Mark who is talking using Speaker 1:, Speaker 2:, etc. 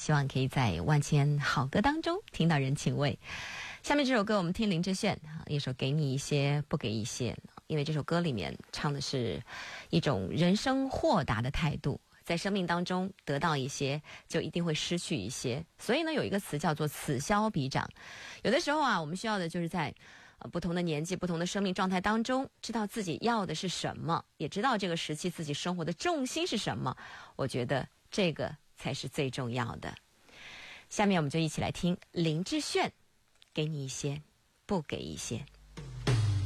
Speaker 1: 希望可以在万千好歌当中听到人情味。下面这首歌我们听林志炫一首《给你一些不给一些》，因为这首歌里面唱的是一种人生豁达的态度，在生命当中得到一些就一定会失去一些，所以呢有一个词叫做此消彼长。有的时候我们需要的就是在不同的年纪不同的生命状态当中，知道自己要的是什么，也知道这个时期自己生活的重心是什么，我觉得这个才是最重要的。下面我们就一起来听林志炫，给你一些不给一些。